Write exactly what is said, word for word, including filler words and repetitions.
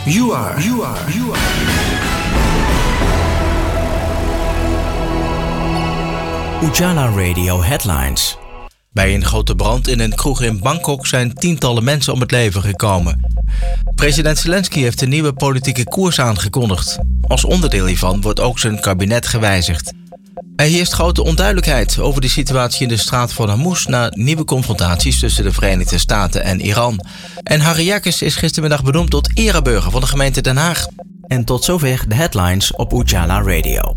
You are, you are, you are. Ujala Radio Headlines. Bij een grote brand in een kroeg in Bangkok zijn tientallen mensen om het leven gekomen. President Zelensky heeft een nieuwe politieke koers aangekondigd. Als onderdeel hiervan wordt ook zijn kabinet gewijzigd. Er heerst grote onduidelijkheid over de situatie in de straat van Hormuz na nieuwe confrontaties tussen de Verenigde Staten en Iran. En Harry Jekkers is gistermiddag benoemd tot ereburger van de gemeente Den Haag. En tot zover de headlines op Ujala Radio.